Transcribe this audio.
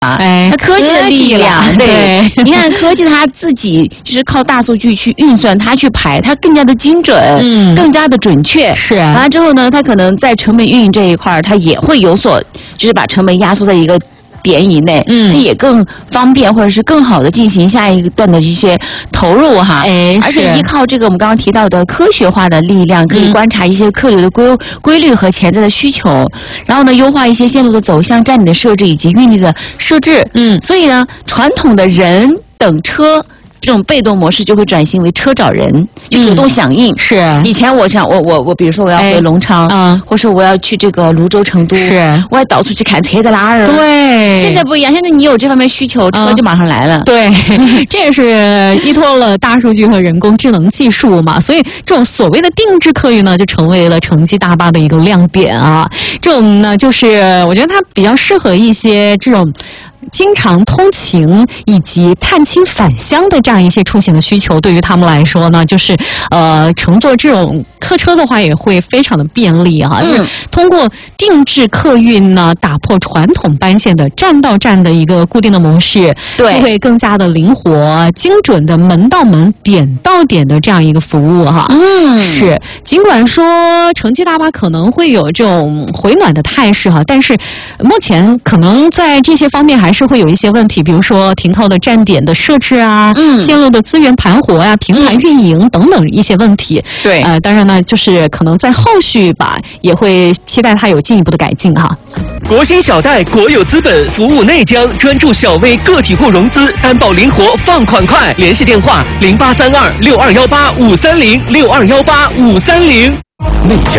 那科技的力量，对，你看科技它自己就是靠大数据去运算，它去排，它更加的精准，更加的准确。 是完了之后呢，它可能在成本运营这一块它也会有所，就是把成本压缩在一个点以内，它也更方便或者是更好的进行下一段的一些投入哈。而且依靠这个我们刚刚提到的科学化的力量，可以观察一些客流的规律和潜在的需求，然后呢优化一些线路的走向、站点的设置以及运力的设置。所以呢，传统的人等车这种被动模式就会转型为车找人，就主动响应。 是以前我想我比如说我要回龙昌，或者说我要去这个泸州、成都，我要到处去看车在哪儿。 对， 现在不一样，现在你有这方面需求，车就马上来了。 对，这也是依托了大数据和人工智能技术嘛，所以这种所谓的定制客运呢，就成为了城际大巴的一个亮点啊。这种呢，就是我觉得它比较适合一些这种经常通勤以及探亲返乡的这样一些出行的需求，对于他们来说呢，就是乘坐这种客车的话也会非常的便利哈。就是通过定制客运呢，打破传统班线的站到站的一个固定的模式，就会更加的灵活、精准的门到门、点到点的这样一个服务哈。是，尽管说城际大巴可能会有这种回暖的态势哈，但是目前可能在这些方面还是会有一些问题，比如说停靠的站点的设置啊，线路的资源盘活啊，平台运营等等一些问题。 对， 当然呢，就是可能在后续吧，也会期待它有进一步的改进哈。 国兴小贷国有资本服务内江，专注小微个体户融资，担保灵活，放款快。联系电话：08326218-530，6218-530。内江